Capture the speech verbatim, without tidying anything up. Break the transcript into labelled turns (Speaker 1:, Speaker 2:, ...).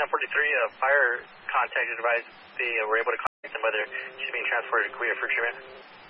Speaker 1: forty-three, uh, fire contact advised they uh, were able to contact them whether she's being transported to Korea for treatment.